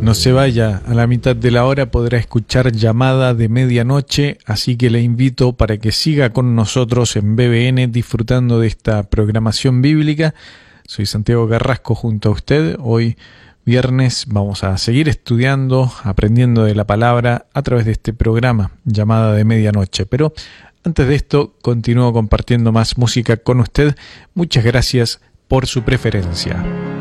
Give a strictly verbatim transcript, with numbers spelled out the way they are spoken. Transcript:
No se vaya, a la mitad de la hora podrá escuchar Llamada de Medianoche, así que le invito para que siga con nosotros en B B N disfrutando de esta programación bíblica. Soy Santiago Carrasco junto a usted. Hoy viernes vamos a seguir estudiando, aprendiendo de la palabra a través de este programa Llamada de Medianoche. Pero antes de esto, continúo compartiendo más música con usted. Muchas gracias por su preferencia.